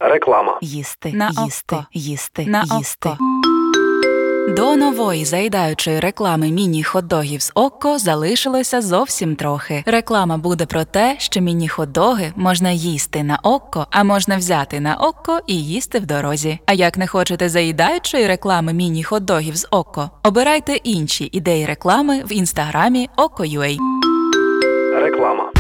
Реклама. Їсти, На їсти, око. їсти, На їсти. око. До нової заїдаючої реклами міні-хот-догів з Окко залишилося зовсім трохи. Реклама буде про те, що міні-хот-доги можна їсти на Окко, а можна взяти на Окко і їсти в дорозі. А як не хочете заїдаючої реклами міні-хот-догів з Окко, обирайте інші ідеї реклами в інстаграмі Okko.ua. Реклама.